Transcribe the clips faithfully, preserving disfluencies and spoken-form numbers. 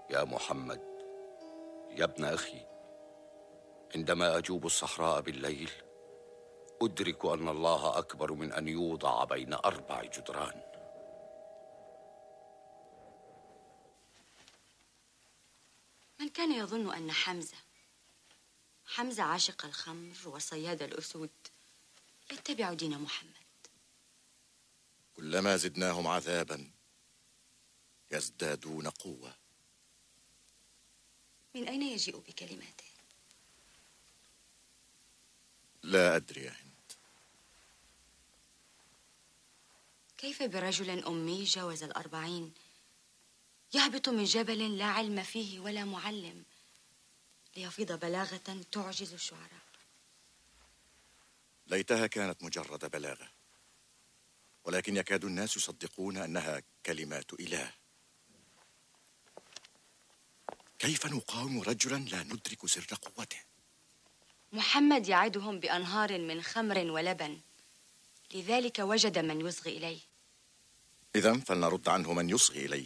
يا محمد، يا ابن أخي، عندما أجوب الصحراء بالليل أدرك أن الله أكبر من أن يوضع بين أربع جدران. من كان يظن أن حمزة حمزة عاشق الخمر وصياد الأسود يتبع دين محمد؟ كلما زدناهم عذابا يزدادون قوة. من أين يجيء بكلماته؟ لا أدري يا هند. كيف برجل أمي جاوز الأربعين يهبط من جبل لا علم فيه ولا معلم ليفيض بلاغة تعجز الشعراء؟ ليتها كانت مجرد بلاغة، ولكن يكاد الناس يصدقون أنها كلمات إله. كيف نقاوم رجلا لا ندرك سر قوته؟ محمد يعدهم بأنهار من خمر ولبن، لذلك وجد من يصغي إليه. إذن فلنرد عنه من يصغي إليه،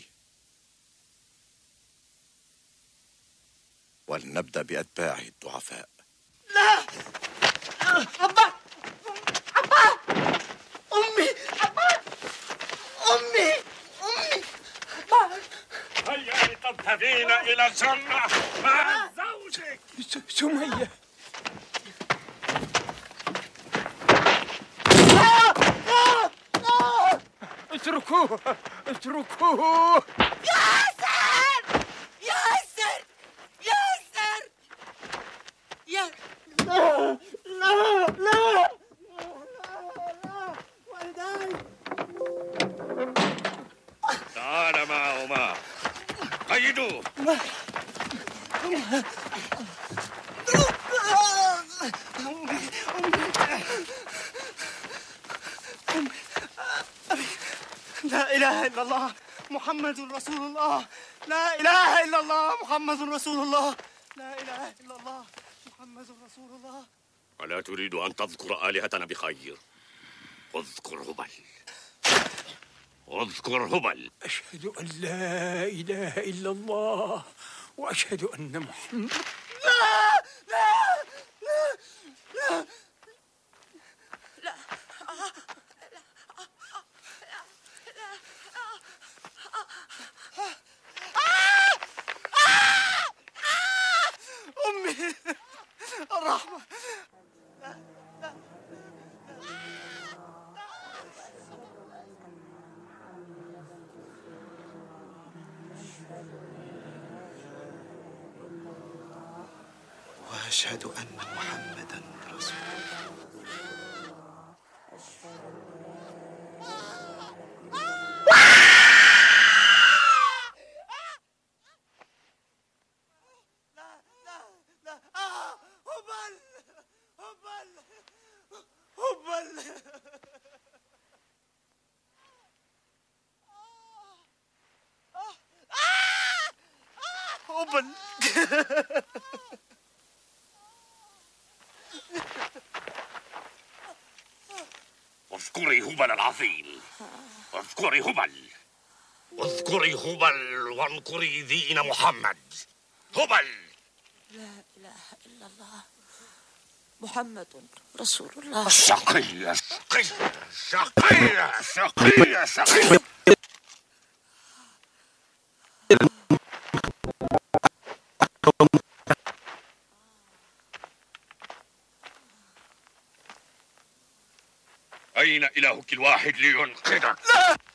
ولنبدأ بأتباعه الضعفاء. لا! أبا! أبا! أمي! أبا! أمي! أمي! أبا! هيا لتذهبين إلى الجنة مع زوجك. سمية، اتركوه اتركوه. ياسر! ياسر! ياسر! يا لا لا لا لا والداي. تعال معهما، قيدوه. لا إله إلا الله محمد رسول الله. لا إله إلا الله محمد رسول الله. لا إله إلا الله محمد رسول الله. ولا تريد أن تذكر آلهتنا بخير؟ اذكر هبل، اذكر هبل. أشهد أن لا إله إلا الله وأشهد أن محمد. لا لا لا لا لا أمي الرحمة. وأشهد أن محمدًا رسول الله. هبل اذكري هبل العظيم، اذكري هبل، اذكري هبل وانكري دين محمد. هبل. لا إله إلا الله محمد رسول الله. شقية شقية شقية شقية شقية. أين إلهك الواحد لينقذك؟ لا